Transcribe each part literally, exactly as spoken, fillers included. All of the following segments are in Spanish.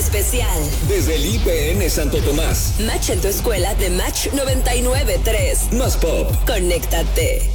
especial. Desde el I P N Santo Tomás. Match en tu escuela de Match noventa y nueve punto tres. Más pop. Conéctate.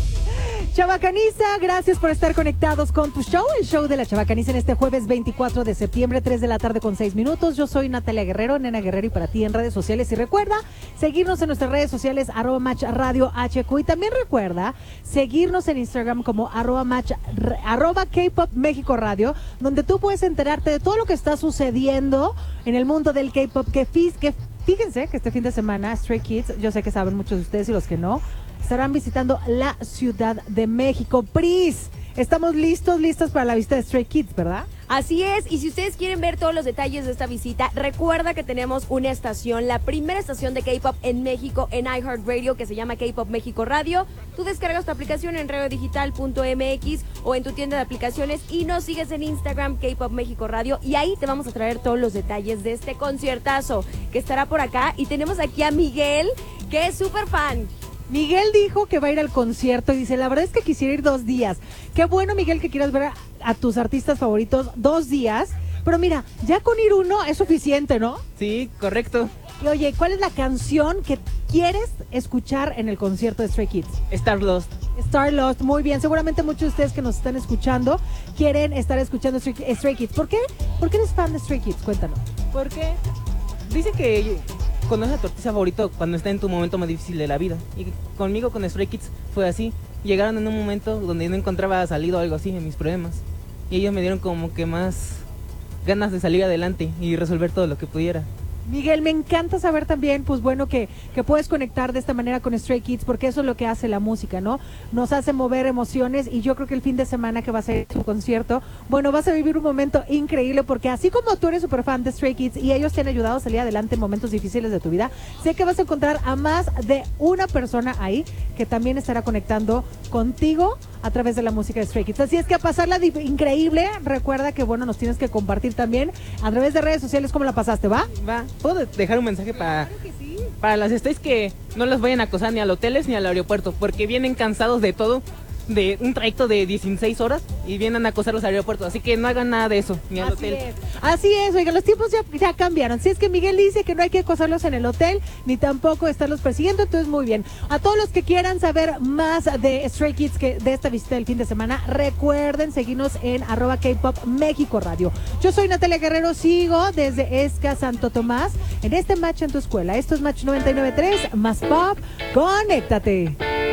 Chabacaniza, gracias por estar conectados con tu show, el show de la Chabacaniza en este jueves veinticuatro de septiembre, tres de la tarde con seis minutos. Yo soy Natalia Guerrero, Nena Guerrero, y para ti en redes sociales. Y recuerda seguirnos en nuestras redes sociales, arroba match radio H Q. Y también recuerda seguirnos en Instagram como arroba match, arroba K-Pop México Radio, donde tú puedes enterarte de todo lo que está sucediendo en el mundo del K-Pop. Que, que fíjense que este fin de semana Stray Kids, yo sé que saben muchos de ustedes y los que no, estarán visitando la Ciudad de México. Pris, estamos listos, listas para la visita de Stray Kids, ¿verdad? Así es, y si ustedes quieren ver todos los detalles de esta visita, recuerda que tenemos una estación, la primera estación de K-Pop en México en iHeartRadio, que se llama K-Pop México Radio. Tú descargas tu aplicación en radiodigital punto m x o en tu tienda de aplicaciones y nos sigues en Instagram, K-Pop México Radio, y ahí te vamos a traer todos los detalles de este conciertazo que estará por acá. Y tenemos aquí a Miguel, que es súper fan. Miguel dijo que va a ir al concierto y dice, la verdad es que quisiera ir dos días. Qué bueno, Miguel, que quieras ver a, a tus artistas favoritos dos días. Pero mira, ya con ir uno es suficiente, ¿no? Sí, correcto. Y oye, ¿cuál es la canción que quieres escuchar en el concierto de Stray Kids? Star Lost. Star Lost, muy bien. Seguramente muchos de ustedes que nos están escuchando quieren estar escuchando Stray, Stray Kids. ¿Por qué? ¿Por qué eres fan de Stray Kids? Cuéntanos. Porque dice que conoces a tu artista favorito cuando está en tu momento más difícil de la vida. Y conmigo, con Stray Kids, fue así. Llegaron en un momento donde no encontraba salida o algo así en mis problemas. Y ellos me dieron como que más ganas de salir adelante y resolver todo lo que pudiera. Miguel, me encanta saber también, pues bueno, que, que puedes conectar de esta manera con Stray Kids, porque eso es lo que hace la música, ¿no? Nos hace mover emociones, y yo creo que el fin de semana que va a ser tu concierto, bueno, vas a vivir un momento increíble, porque así como tú eres súper fan de Stray Kids y ellos te han ayudado a salir adelante en momentos difíciles de tu vida, sé que vas a encontrar a más de una persona ahí que también estará conectando contigo a través de la música de Stray Kids. Así es que a pasarla di- increíble, recuerda que, bueno, nos tienes que compartir también a través de redes sociales cómo la pasaste, ¿va? Va, ¿puedo dejar un mensaje para, claro que sí, para las Stays que no las vayan a acosar ni al hoteles ni al aeropuerto, porque vienen cansados de todo, de un trayecto de dieciséis horas y vienen a acosar los aeropuertos, así que no hagan nada de eso, ni al Así hotel. Es. Así es, oigan, los tiempos ya, ya cambiaron. Si es que Miguel dice que no hay que acosarlos en el hotel, ni tampoco estarlos persiguiendo, entonces muy bien. A todos los que quieran saber más de Stray Kids, que de esta visita del fin de semana, recuerden seguirnos en arroba K-Pop México Radio. Yo soy Natalia Guerrero, sigo desde Esca Santo Tomás en este Match en tu escuela. Esto es Match noventa y nueve punto tres, más pop, conéctate.